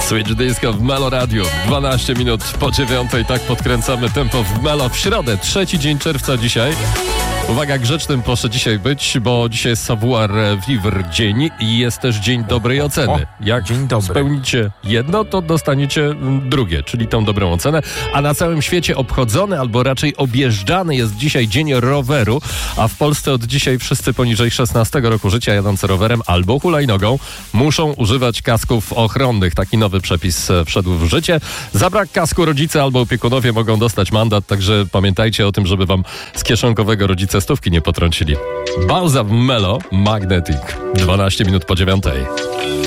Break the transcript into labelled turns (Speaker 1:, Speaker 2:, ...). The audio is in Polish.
Speaker 1: Switch Disco w Melo Radio. 12 minut po 9. Tak podkręcamy tempo w Melo w środę. 3 dzień czerwca dzisiaj. Uwaga, grzecznym proszę dzisiaj być, bo dzisiaj jest savoir vivre dzień i jest też dzień dobrej oceny. Jak
Speaker 2: dzień dobry.
Speaker 1: Spełnicie jedno, to dostaniecie drugie, czyli tą dobrą ocenę. A na całym świecie obchodzony, albo raczej objeżdżany jest dzisiaj dzień roweru, a w Polsce od dzisiaj wszyscy poniżej 16 roku życia jadący rowerem albo hulajnogą muszą używać kasków ochronnych. Taki nowy przepis wszedł w życie. Za brak kasku rodzice albo opiekunowie mogą dostać mandat, także pamiętajcie o tym, żeby wam z kieszonkowego rodzice stówki nie potrącili. Bauza w Melo, Magnetic. 12 minut po 9.